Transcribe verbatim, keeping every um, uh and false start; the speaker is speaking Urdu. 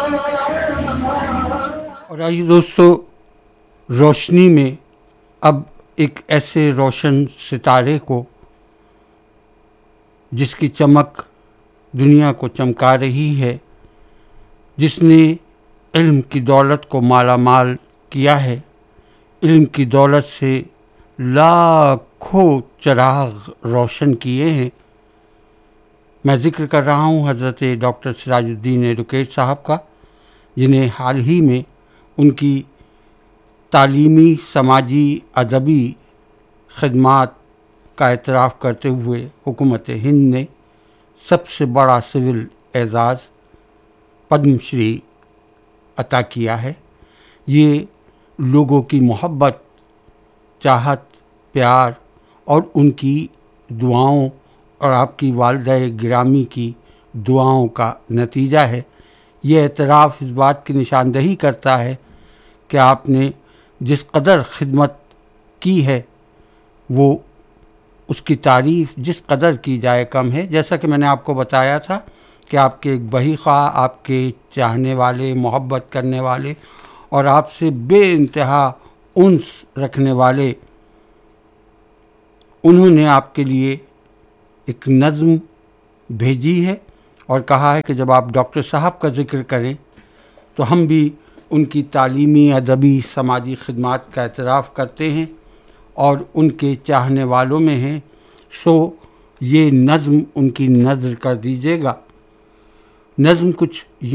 اور آئیے دوستو، روشنی میں اب ایک ایسے روشن ستارے کو جس کی چمک دنیا کو چمکا رہی ہے، جس نے علم کی دولت کو مالا مال کیا ہے، علم کی دولت سے لاکھوں چراغ روشن کیے ہیں، میں ذکر کر رہا ہوں حضرت ڈاکٹر سراج الدین ایڈوکیٹ صاحب کا، جنہیں حال ہی میں ان کی تعلیمی، سماجی، ادبی خدمات کا اعتراف کرتے ہوئے حکومت ہند نے سب سے بڑا سول اعزاز پدم شری عطا کیا ہے۔ یہ لوگوں کی محبت، چاہت، پیار اور ان کی دعاؤں اور آپ کی والدہ گرامی کی دعاؤں کا نتیجہ ہے۔ یہ اعتراف اس بات کی نشاندہی کرتا ہے کہ آپ نے جس قدر خدمت کی ہے وہ اس کی تعریف جس قدر کی جائے کم ہے۔ جیسا کہ میں نے آپ کو بتایا تھا کہ آپ کے ایک بہی خواہ، آپ کے چاہنے والے، محبت کرنے والے اور آپ سے بے انتہا انس رکھنے والے، انہوں نے آپ کے لیے ایک نظم بھیجی ہے اور کہا ہے کہ جب آپ ڈاکٹر صاحب کا ذکر کریں تو ہم بھی ان کی تعلیمی، ادبی، سماجی خدمات کا اعتراف کرتے ہیں اور ان کے چاہنے والوں میں ہیں، سو یہ نظم ان کی نذر کر دیجیے گا۔ نظم کچھ